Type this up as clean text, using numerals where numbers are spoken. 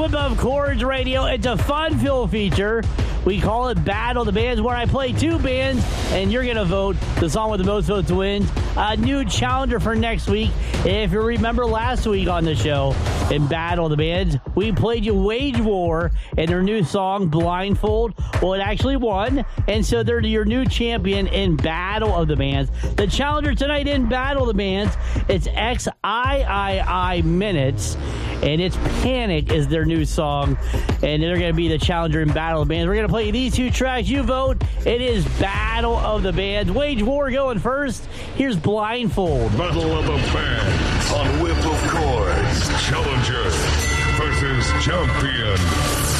Whip of Chords Radio. It's a fun-filled feature. We call it Battle the Bands, where I play two bands, and you're going to vote. The song with the most votes wins. A new challenger for next week. If you remember last week on the show, in Battle the Bands, we played you Wage War and their new song, Blindfold. Well, it actually won, and so they're your new champion in Battle of the Bands. The challenger tonight in Battle of the Bands, it's XIII Minutes, and it's Panic is their new song, and they're going to be the challenger in Battle of the Bands. We're going to play these two tracks. You vote. It is Battle of the Bands. Wage War going first. Here's Blindfold. Battle of the Bands on Whip of Chords. Challenger versus champion.